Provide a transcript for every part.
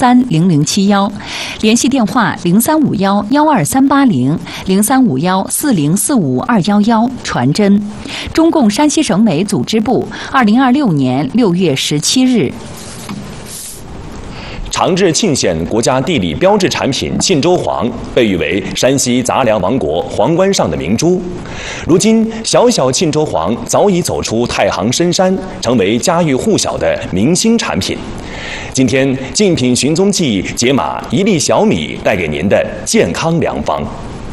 030071，联系电话0351-12380，0351-4045-211，传真。中共山西省委组织部2026年6月17日。 长治沁县国家地理标志产品沁州黄被誉为山西杂粮王国皇冠上的明珠。如今，小小沁州黄早已走出太行深山，成为家喻户晓的明星产品。今天，竞品寻踪记解码1粒小米带给您的健康良方。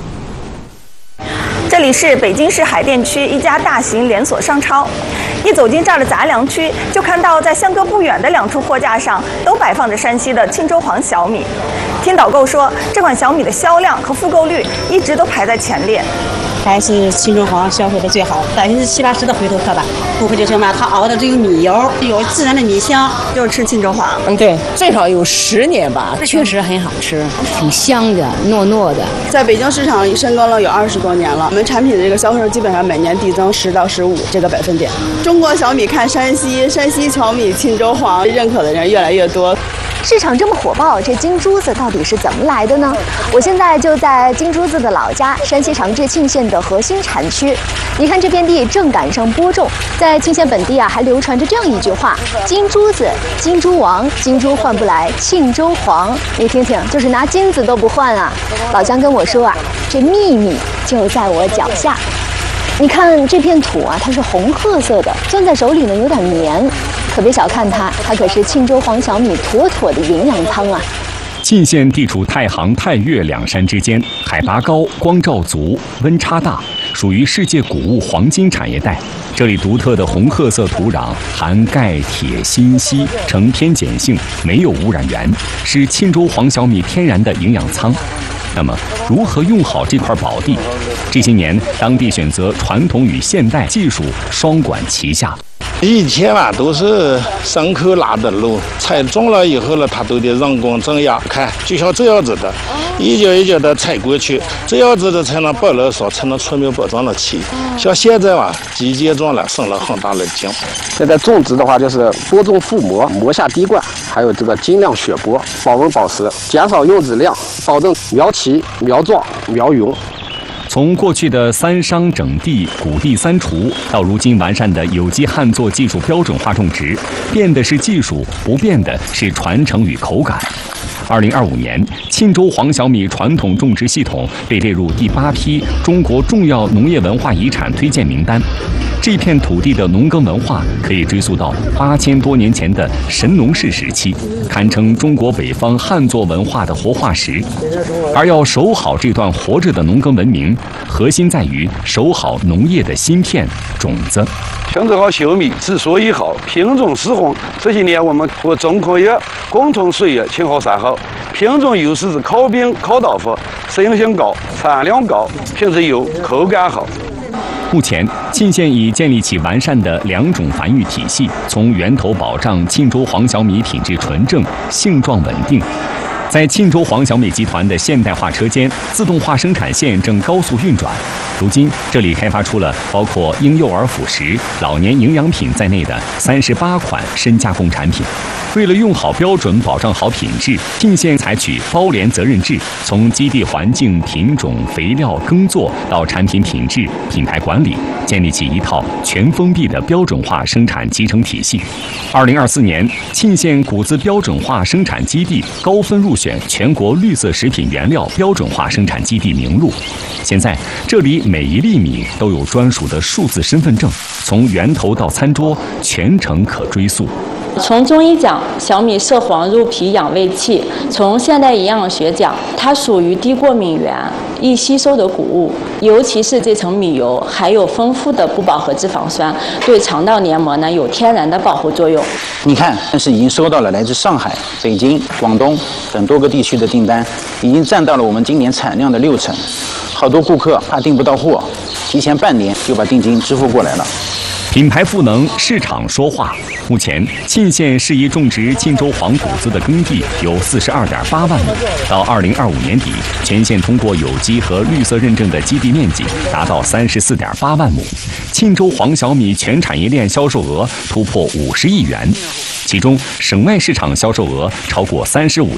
这里是北京市海淀区一家大型连锁商超。一走进这儿的杂粮区，就看到在相隔不远的2处货架上都摆放着山西的沁州黄小米。听导购说，这款小米的销量和复购率一直都排在前列。 还是沁州黄消费的最好，70%-80%的回头客吧。顾客就说嘛，它熬的这个米油有自然的米香， 就是吃沁州黄。 对，最少有10年吧。 确实很好吃，挺香的，糯糯的。 在北京市场深耕了有20多年了，我们产品的这个销售基本上每年递增10到15这个百分点。中国小米看山西，山西小米沁州黄认可的人越来越多。 市场这么火爆，这金珠子到底是怎么来的呢？我现在就在金珠子的老家山西长治沁县的核心产区。你看这片地正赶上播种，在沁县本地还流传着这样一句话：金珠子、金珠王、金珠换不来沁州黄。你听听，就是拿金子都不换啊！老姜跟我说这秘密就在我脚下。你看这片土它是红褐色的，攥在手里呢有点黏。可别小看它可是沁州黄小米妥妥的营养汤啊！ 沁县地处太行、太岳2山之间，海拔高，光照足，温差大，属于世界谷物黄金产业带。这里独特的红褐色土壤含钙、铁、锌、硒，呈偏碱性，没有污染源，是沁州黄小米天然的营养仓。那么，如何用好这块宝地？这些年，当地选择传统与现代技术双管齐下。 以前都是牲口拉的路，踩中了以后呢，它都得人工增压，看就像这样子的，一脚一脚的踩过去，这样子的才能保了少，才能出苗保障了起。像现在机械种了，省了很大的劲。 现在种植的话，就是播种覆膜，磨下滴灌，还有这个尽量雪播，保温保湿，减少用籽量，保证苗齐、苗壮、苗匀。 从过去的3商整地、谷地3除，到如今完善的有机旱作技术标准化种植，变的是技术，不变的是传承与口感。2025年，沁州黄小米传统种植系统被列入第8批中国重要农业文化遗产推荐名单。这片土地的农耕文化可以追溯到8000多年前的神农氏时期，堪称中国北方旱作文化的活化石。而要守好这段活着的农耕文明，核心在于守好农业的芯片种子。 沁州黄小米之所以好，品种适合。这些年我们和中科院共同水育青花3号，品种优势是靠病靠倒发，适应性高，产量高，品质优，口感好。 目前，沁县已建立起完善的2种繁育体系，从源头保障沁州黄小米品质纯正、性状稳定。在沁州黄小米集团的现代化车间，自动化生产线正高速运转。如今，这里开发出了包括婴幼儿辅食、老年营养品在内的38款深加工产品。为了用好标准，保障好品质，沁县采取包联责任制，从基地环境、品种、肥料、耕作到产品品质、品牌管理，建立起一套全封闭的标准化生产集成体系。2024年，沁县谷子标准化生产基地高分入选全国绿色食品原料标准化生产基地名录。现在，这里每1粒米都有专属的数字身份证，从源头到餐桌，全程可追溯。 从中医讲，小米摄黄入脾养胃气；从现代营养学讲，它属于低过敏原、易吸收的谷物，尤其是这层米油含有丰富的不饱和脂肪酸，对肠道黏膜有天然的保护作用。 你看，但是已经收到了来自上海、北京、广东等多个地区的订单，已经占到了我们今年产量的60%。好多顾客怕订不到货，提前半年就把定金支付过来了。 品牌赋能，市场说话。目前，沁县适宜种植沁州黄谷子的耕地有42.8万亩。到2025年底，全县通过有机和绿色认证的基地面积达到34.8万亩。沁州黄小米全产业链销售额突破50亿元，其中省外市场销售额超过35亿。